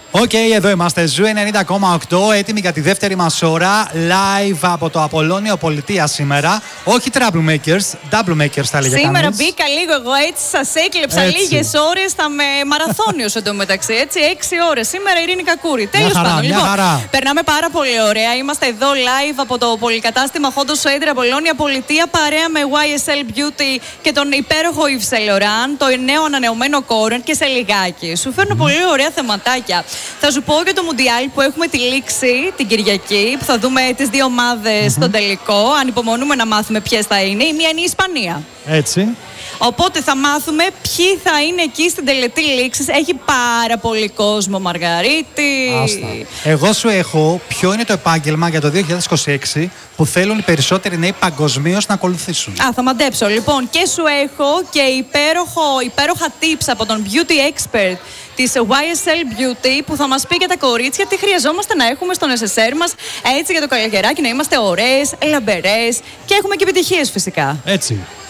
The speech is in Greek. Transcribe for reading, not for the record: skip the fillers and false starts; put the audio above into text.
Οκ, εδώ είμαστε. Ζου 90,8. Έτοιμοι για τη δεύτερη μας ώρα. Live από το Απολώνιο Πολιτεία σήμερα. Όχι Troublemakers, Doublemakers θα λέγαμε. Σήμερα μπήκα λίγο εγώ έτσι, σας έκλεψα λίγες ώρες. Θα με μαραθώνιος εντωμεταξύ. Έτσι, 6 ώρες. Σήμερα Ειρήνη Κακούρη. Τέλος πάντων. Λοιπόν, περνάμε πάρα πολύ ωραία. Είμαστε εδώ live από το πολυκατάστημα Χόντο Σουέντρε Απολώνια Πολιτεία. Παρέα με YSL Beauty και τον υπέροχο Yves Saint Laurent. Το νέο ανανεωμένο Κόρεν και σε λιγάκι. Σου φέρνω πολύ ωραία θεματάκια. Θα σου πω για το Μουντιάλ που έχουμε τη λήξη την Κυριακή, που θα δούμε τις δύο ομάδες στον τελικό. Ανυπομονούμε να μάθουμε ποιες θα είναι. Η μία είναι η Ισπανία. Έτσι. Οπότε θα μάθουμε ποιοι θα είναι εκεί στην τελετή λήξης. Έχει πάρα πολύ κόσμο, Μαργαρίτη. Άστα. Εγώ σου έχω ποιο είναι το επάγγελμα για το 2026 που θέλουν οι περισσότεροι νέοι παγκοσμίως να ακολουθήσουν. Θα μαντέψω. Λοιπόν, και σου έχω και υπέροχα tips από τον beauty expert της YSL Beauty που θα μας πει για τα κορίτσια τι χρειαζόμαστε να έχουμε στον SSR μας έτσι για το καλοκαιράκι, να είμαστε ωραίες, λαμπερές και έχουμε και επιτυχίες φυσικά. Έτσι.